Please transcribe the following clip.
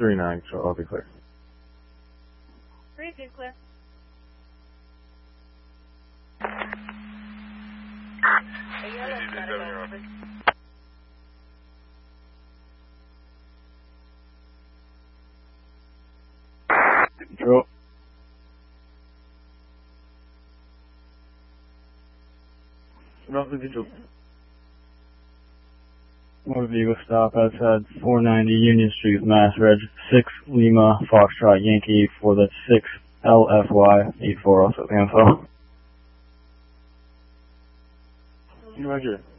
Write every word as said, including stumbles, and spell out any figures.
three nine, so I'll be clear. three two, clear. Control. Roughly visual. Motor vehicle stop outside four ninety Union Street, Mass. Reg six Lima Foxtrot Yankee for the six L F Y eight four. Also the info. Roger.